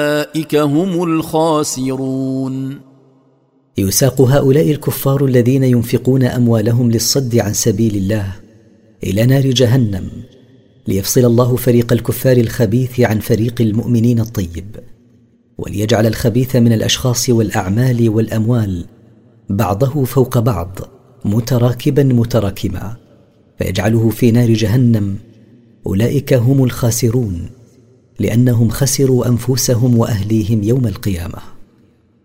أولئك هم الخاسرون. يساق هؤلاء الكفار الذين ينفقون أموالهم للصد عن سبيل الله إلى نار جهنم، ليفصل الله فريق الكفار الخبيث عن فريق المؤمنين الطيب، وليجعل الخبيث من الأشخاص والأعمال والأموال بعضه فوق بعض متراكبا متراكما، فيجعله في نار جهنم. أولئك هم الخاسرون، لأنهم خسروا أنفسهم وأهليهم يوم القيامة.